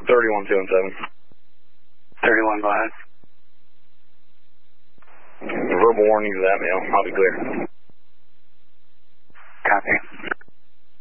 31, 2 and 7. 31, go ahead. Verbal warning to that male. I'll be clear. Copy.